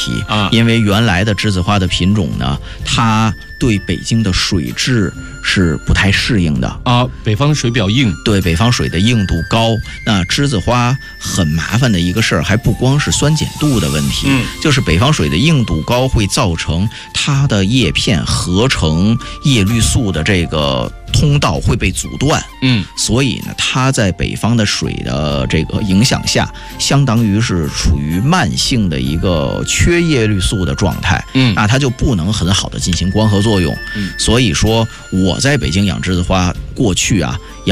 题因为原来的栀子花的品种呢，它对北京的水质是不太适应的北方水比较硬， 对，北方水的硬度高。那栀子花很麻烦的一个事儿，还不光是酸碱度的问题，就是北方水的硬度高会造成它的叶片合成叶绿素的这个通道会被阻断，所以呢，它在北方的水的这个影响下，相当于是处于慢性的一个缺叶绿素的状态，那它就不能很好的进行光合作用，所以说我在北京养栀子花过去